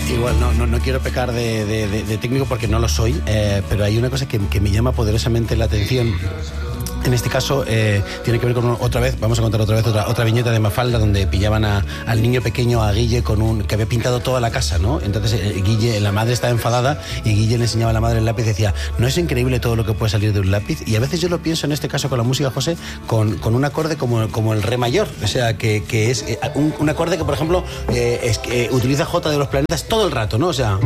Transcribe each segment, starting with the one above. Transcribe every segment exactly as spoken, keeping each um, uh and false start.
Igual, no, no, no quiero pecar de, de, de, de técnico porque no lo soy, eh, pero hay una cosa que, que me llama poderosamente la atención. En este caso eh, tiene que ver con otra vez, vamos a contar otra vez otra, otra viñeta de Mafalda donde pillaban a, al niño pequeño, a Guille, con un que había pintado toda la casa, ¿no? Entonces eh, Guille, la madre estaba enfadada y Guille le enseñaba a la madre el lápiz y decía, ¿no es increíble todo lo que puede salir de un lápiz? Y a veces yo lo pienso en este caso con la música, José, con, con un acorde como, como el re mayor, o sea, que, que es eh, un, un acorde que, por ejemplo, eh, es, que utiliza J de los planetas todo el rato, ¿no? O sea...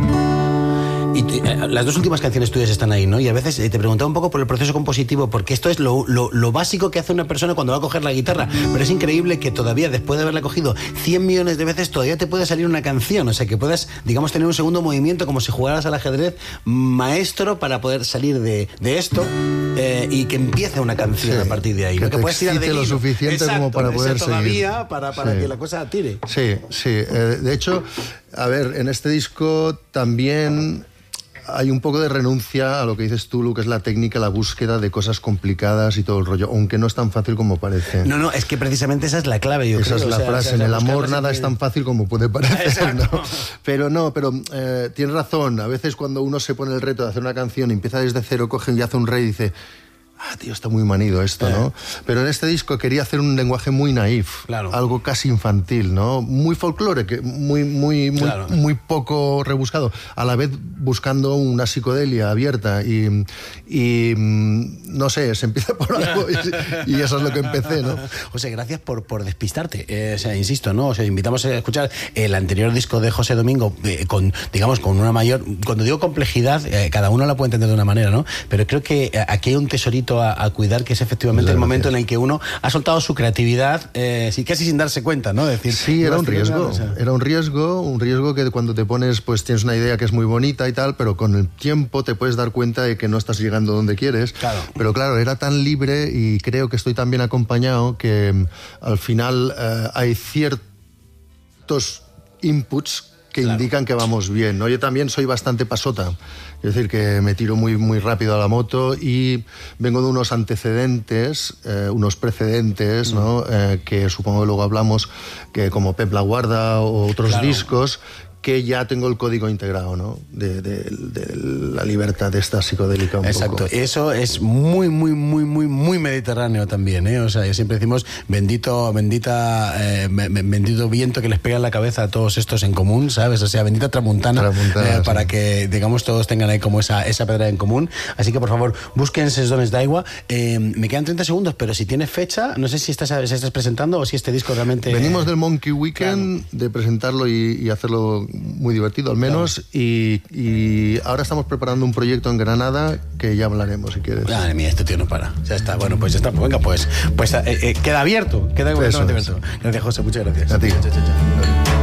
Y eh, las dos últimas canciones tuyas están ahí, ¿no? Y a veces eh, te preguntaba un poco por el proceso compositivo, porque esto es lo, lo, lo básico que hace una persona cuando va a coger la guitarra, pero es increíble que todavía, después de haberla cogido cien millones de veces, todavía te puede salir una canción, o sea, que puedas, digamos, tener un segundo movimiento como si jugaras al ajedrez maestro para poder salir de, de esto eh, y que empiece una canción, sí, a partir de ahí. Que ¿no? te que puedes tirar de lo suficiente, exacto, como para poder seguir. Todavía para, para sí. que la cosa tire. Sí, sí. Eh, de hecho, a ver, en este disco también... hay un poco de renuncia a lo que dices tú, Lu, que es la técnica, la búsqueda de cosas complicadas y todo el rollo, aunque no es tan fácil como parece. No, no, es que precisamente esa es la clave, yo esa creo. Esa es la o sea, frase, o sea, en el amor nada es tan fácil como puede parecer, ¿no? Pero no, pero eh, tienes razón, a veces cuando uno se pone el reto de hacer una canción y empieza desde cero, coge y hace un re y dice... ah, tío, está muy manido esto, ¿no? Pero en este disco quería hacer un lenguaje muy naif, claro, algo casi infantil, ¿no? Muy folclore, que muy, muy, muy, claro, muy poco rebuscado, a la vez buscando una psicodelia abierta y, y no sé, se empieza por algo y, y eso es lo que empecé, ¿no? José, gracias por, por despistarte, eh, o sea, insisto, ¿no? O sea, invitamos a escuchar el anterior disco de José Domingo eh, con, digamos, con una mayor, cuando digo complejidad, eh, cada uno la puede entender de una manera, ¿no? Pero creo que eh, aquí hay un tesorito A, a cuidar, que es efectivamente el momento en el que uno ha soltado su creatividad, eh, casi sin darse cuenta, ¿no? Es decir, sí, era un riesgo, o sea. era un riesgo, un riesgo que cuando te pones, pues tienes una idea que es muy bonita y tal, pero con el tiempo te puedes dar cuenta de que no estás llegando donde quieres. Claro. Pero claro, era tan libre y creo que estoy tan bien acompañado que um, al final uh, hay ciertos inputs que claro. indican que vamos bien, ¿no? Yo también soy bastante pasota, es decir, que me tiro muy, muy rápido a la moto y vengo de unos antecedentes, eh, unos precedentes, mm. ¿no? Eh, que supongo que luego hablamos, que como Pep La Guarda o otros claro. discos, que ya tengo el código integrado, ¿no? De, de, de la libertad de esta psicodélica un Exacto, poco. Eso es muy, muy, muy, muy, muy mediterráneo también, ¿eh? O sea, siempre decimos bendito, bendita, eh, bendito viento que les pega en la cabeza a todos estos en común, ¿sabes? O sea, bendita tramuntana, tramuntana eh, sí. para que, digamos, todos tengan ahí como esa, esa pedra en común. Así que, por favor, busquen Ses Dones d'Aigua. Eh, me quedan treinta segundos, pero si tienes fecha, no sé si estás, si estás presentando o si este disco realmente... Venimos del Monkey Weekend, claro. de presentarlo y, y hacerlo... muy divertido al menos, claro. y, y ahora estamos preparando un proyecto en Granada que ya hablaremos si quieres. Madre mía, este tío no para. Ya está, bueno, pues ya está, pues venga, pues, pues eh, eh, queda abierto, queda completamente abierto. Gracias, José, muchas gracias. A ti. Chao, chao, chao.